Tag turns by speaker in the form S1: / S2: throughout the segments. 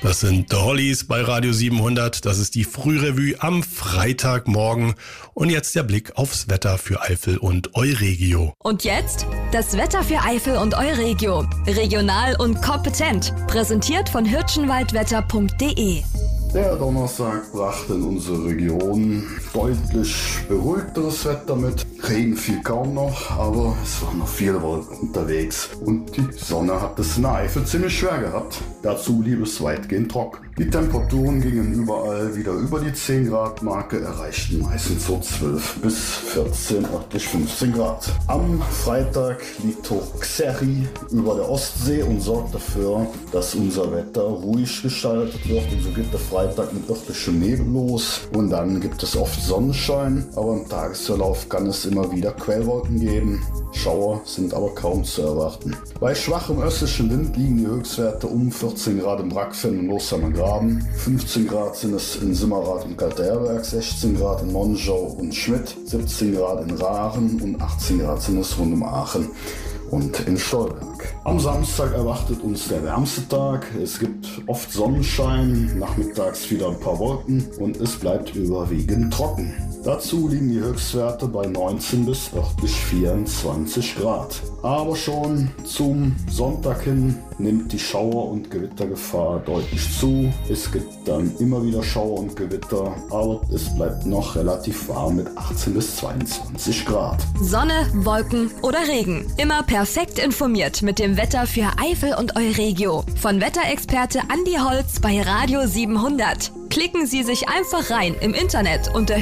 S1: Das sind The Hollies bei Radio 700. Das ist die Frührevue am Freitagmorgen. Und jetzt der Blick aufs Wetter für Eifel und Euregio.
S2: Und jetzt das Wetter für Eifel und Euregio. Regional und kompetent. Präsentiert von hirschenwaldwetter.de.
S3: Der Donnerstag brachte in unsere Region deutlich beruhigteres Wetter mit. Regen fiel kaum noch, aber es waren noch viele Wolken unterwegs. Und die Sonne hat es in der Eifel ziemlich schwer gehabt. Dazu blieb es weitgehend trocken. Die Temperaturen gingen überall wieder über die 10 Grad Marke, erreichten meistens so 12 bis 14, örtlich 15 Grad. Am Freitag liegt hoch Xerri über der Ostsee und sorgt dafür, dass unser Wetter ruhig gestaltet wird. Und so geht der Freitag mit örtlichem Nebel los und dann gibt es oft Sonnenschein, aber im Tagesverlauf kann es immer wieder Quellwolken geben. Schauer sind aber kaum zu erwarten. Bei schwachem östlichen Wind liegen die Höchstwerte um 14 Grad im Brackfenn und Loshammer Graben, 15 Grad sind es in Simmerath und Kalterberg, 16 Grad in Monschau und Schmidt, 17 Grad in Rachen und 18 Grad sind es rund um Aachen und in Stolberg. Am Samstag erwartet uns der wärmste Tag. Es gibt oft Sonnenschein, nachmittags wieder ein paar Wolken und es bleibt überwiegend trocken. Dazu liegen die Höchstwerte bei 19 bis örtlich 24 Grad. Aber schon zum Sonntag hin nimmt die Schauer- und Gewittergefahr deutlich zu. Es gibt dann immer wieder Schauer und Gewitter, aber es bleibt noch relativ warm mit 18 bis 22 Grad.
S2: Sonne, Wolken oder Regen. Immer perfekt informiert mit dem Wetter für Eifel und Euregio. Von Wetterexperte Andi Holz bei Radio 700. Klicken Sie sich einfach rein im Internet unter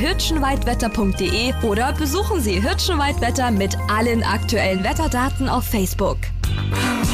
S2: hirschenwaldwetter.de oder besuchen Sie Hirschenwaldwetter mit allen aktuellen Wetterdaten auf Facebook.